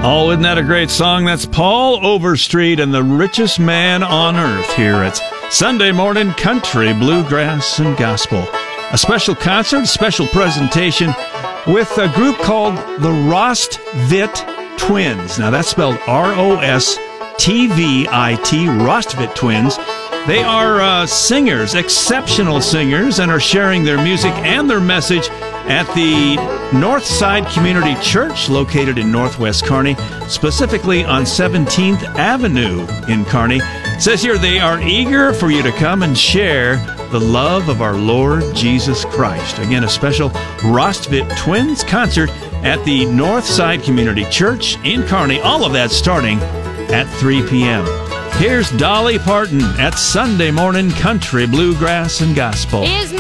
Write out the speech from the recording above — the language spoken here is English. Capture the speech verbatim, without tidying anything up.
Oh, isn't that a great song? That's Paul Overstreet and the Richest Man on Earth here at Sunday Morning Country, Bluegrass, and Gospel. A special concert, special presentation with a group called the Rostvit Twins. Now, that's spelled R O S T V I T, Rostvit Twins. They are uh, singers, exceptional singers, and are sharing their music and their message at the Northside Community Church, located in Northwest Kearney, specifically on seventeenth Avenue in Kearney. It says here they are eager for you to come and share the love of our Lord Jesus Christ. Again, a special Rostvit Twins concert at the Northside Community Church in Kearney. All of that starting at three p.m. Here's Dolly Parton at Sunday Morning Country, Bluegrass, and Gospel. Is